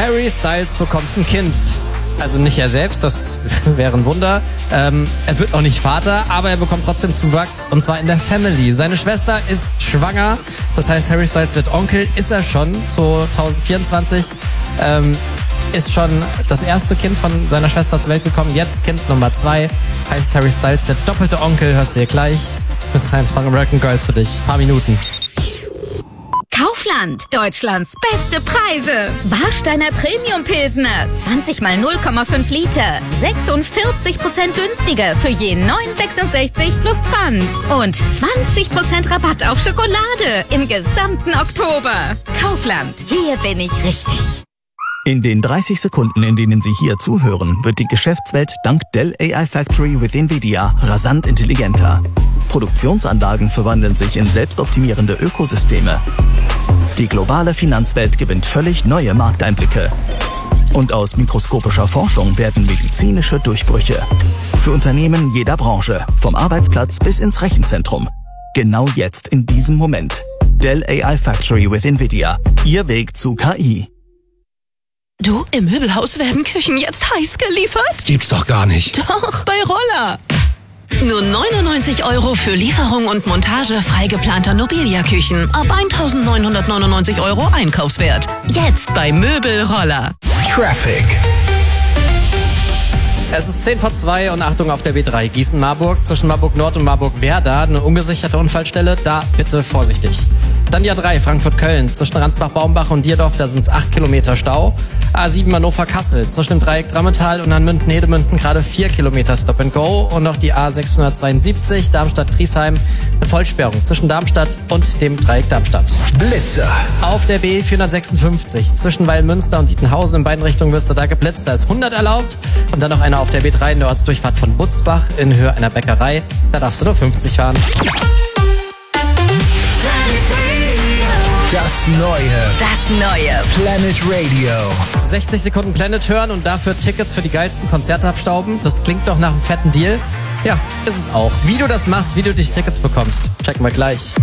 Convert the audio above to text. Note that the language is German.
Harry Styles bekommt ein Kind. Also nicht er selbst, das wäre ein Wunder. Er wird auch nicht Vater, aber er bekommt trotzdem Zuwachs, und zwar in der Family. Seine Schwester ist schwanger, das heißt Harry Styles wird Onkel, ist er schon, 2024. Ist schon das erste Kind von seiner Schwester zur Welt gekommen, jetzt Kind Nummer 2, heißt Harry Styles, der doppelte Onkel, hörst du hier gleich mit seinem Song American Girls für dich. Ein paar Minuten. Kaufland, Deutschlands beste Preise. Warsteiner Premium Pilsner, 20 mal 0,5 Liter, 46% günstiger für je 9,66 plus Pfand. Und 20% Rabatt auf Schokolade im gesamten Oktober. Kaufland, hier bin ich richtig. In den 30 Sekunden, in denen Sie hier zuhören, wird die Geschäftswelt dank Dell AI Factory with NVIDIA rasant intelligenter. Produktionsanlagen verwandeln sich in selbstoptimierende Ökosysteme. Die globale Finanzwelt gewinnt völlig neue Markteinblicke. Und aus mikroskopischer Forschung werden medizinische Durchbrüche. Für Unternehmen jeder Branche, vom Arbeitsplatz bis ins Rechenzentrum. Genau jetzt, in diesem Moment. Dell AI Factory with NVIDIA. Ihr Weg zu KI. Du, im Möbelhaus werden Küchen jetzt heiß geliefert? Gibt's doch gar nicht. Doch, bei Roller. Nur 99 € für Lieferung und Montage frei geplanter Nobilia-Küchen ab 1.999 € Einkaufswert. Jetzt bei Möbelroller. Traffic. Es ist 2:10 und Achtung auf der B3 Gießen-Marburg zwischen Marburg Nord und Marburg Werder. Eine ungesicherte Unfallstelle, da bitte vorsichtig. Dann die A3 Frankfurt-Köln zwischen Ransbach-Baumbach und Dierdorf, da sind es 8 Kilometer Stau. A7 Hannover-Kassel zwischen dem Dreieck Drammetal und München-Hedemünden gerade 4 Kilometer Stop and Go. Und noch die A672 Darmstadt-Griesheim, eine Vollsperrung zwischen Darmstadt und dem Dreieck Darmstadt. Blitzer. Auf der B456 zwischen Weilmünster und Dietenhausen in beiden Richtungen wirst du da geblitzt, da ist 100 erlaubt. Und dann noch einer auf der B3 in der Ortsdurchfahrt von Butzbach in Höhe einer Bäckerei, da darfst du nur 50 fahren. Das neue Planet Radio. 60 Sekunden Planet hören und dafür Tickets für die geilsten Konzerte abstauben. Das klingt doch nach einem fetten Deal. Ja, ist es auch. Wie du das machst, wie du die Tickets bekommst, checken wir gleich.